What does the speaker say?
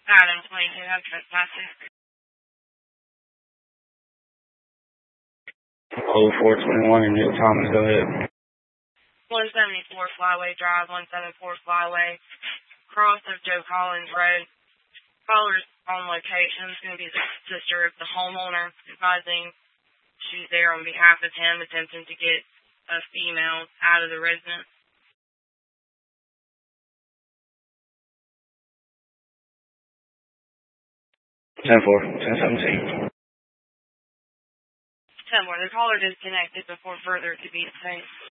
Adam 22, I'm trespassing. 0421 in New Thomas, go ahead. 174 Flyway Drive, 174 Flyway, cross of Joe Collins Road. Caller's on location is going to be the sister of the homeowner, advising she's there on behalf of him, attempting to get a female out of the residence. 10-4, 10-17. 10-4, the caller disconnected before further to be safe.